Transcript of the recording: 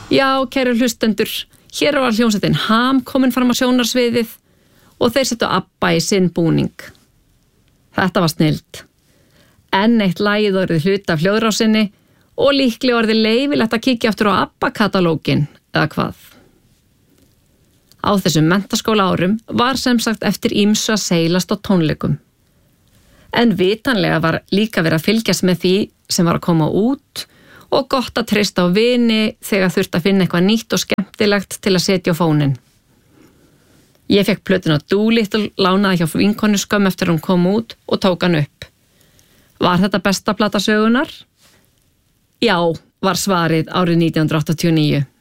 Já, kæru hlustendur, hér var hljómsveitin Ham komin fram á sjónarsviðið og þeir settu ABBA í sinn búning. Þetta var snilld. Enn eitt lagið orðið hluta af hljóðrásinni og líklega orðið leyfilegt að kíkja aftur á ABBA-katalógin eða hvað. Á þessum menntaskóla árum var sem sagt eftir ýmsu að seilast á tónleikum. En vitanlega var líka verið að fylgjast með því sem var að koma út og gott að treysta á vini þegar þurfti að finna eitthvað nýtt og skemmtilegt til að setja á fóninn. Ég fekk plötuna Doolittle lánaði hjá vinkonu skömm eftir hún kom út og tók hann upp. Var þetta besta plata sögunnar? Já, var svarið árið 1989.